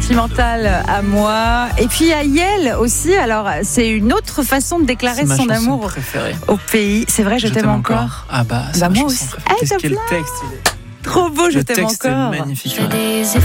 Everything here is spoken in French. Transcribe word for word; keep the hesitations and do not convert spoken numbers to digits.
sentimentale à moi. Et puis à Yael aussi. Alors, c'est une autre façon de déclarer c'est ma son chanson amour préférée. au pays. C'est vrai, je, je t'aime, t'aime encore. encore. Ah bah, c'est bah ma moi chanson aussi. préférée. Hey, Qu'est-ce que le texte il est... Trop beau, je le t'aime texte encore. est magnifique. Ouais.